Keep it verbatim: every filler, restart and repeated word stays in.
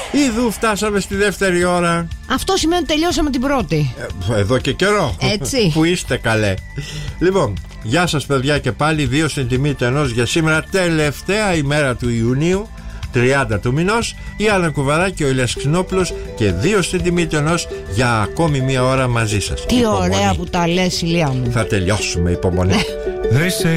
Ιδού φτάσαμε στη δεύτερη ώρα. Αυτό σημαίνει ότι τελειώσαμε την πρώτη. ε, Εδώ και καιρό. Έτσι. Που είστε καλέ. Λοιπόν, γεια σας παιδιά και πάλι. Δύο στην τιμή τενός για σήμερα, τελευταία ημέρα του Ιουνίου, τριάντα του μηνός. Η Άννα Κουβαρά και ο Ηλίας Ξινόπουλος. Και δύο στην τιμή τενός για ακόμη μία ώρα μαζί σας. Τι υπομονή. Ωραία που τα λες, Ηλία μου. Θα τελειώσουμε, υπομονή.